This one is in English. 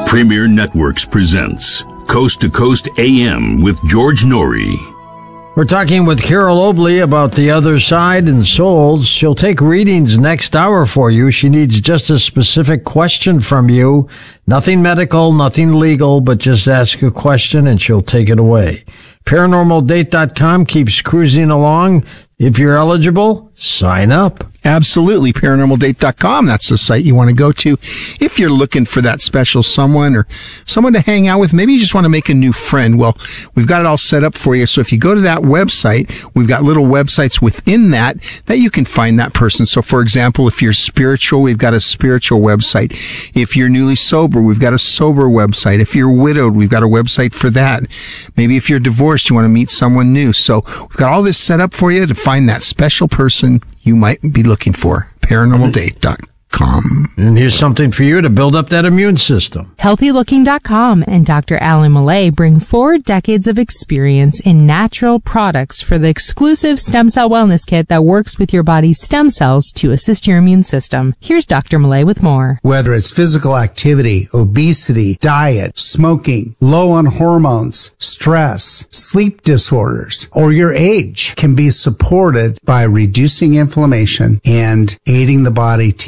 Premier Networks presents Coast to Coast AM with George Norrie. We're talking with Carol Obley about the other side and souls. She'll take readings next hour for you. She needs just a specific question from you. Nothing medical, nothing legal, but just ask a question and she'll take it away. ParanormalDate.com keeps cruising along. If you're eligible, sign up. Absolutely. ParanormalDate.com. That's the site you want to go to if you're looking for that special someone or someone to hang out with. Maybe you just want to make a new friend. Well, we've got it all set up for you. So if you go to that website, we've got little websites within that you can find that person. So for example, if you're spiritual, we've got a spiritual website. If you're newly sober, we've got a sober website. If you're widowed, we've got a website for that. Maybe if you're divorced, you want to meet someone new. So we've got all this set up for you to find that special person you might be looking for. ParanormalDate.com. And here's something for you to build up that immune system. HealthyLooking.com and Dr. Alan Millay bring 4 decades of experience in natural products for the exclusive Stem Cell Wellness Kit that works with your body's stem cells to assist your immune system. Here's Dr. Millay with more. Whether it's physical activity, obesity, diet, smoking, low on hormones, stress, sleep disorders, or your age can be supported by reducing inflammation and aiding the body to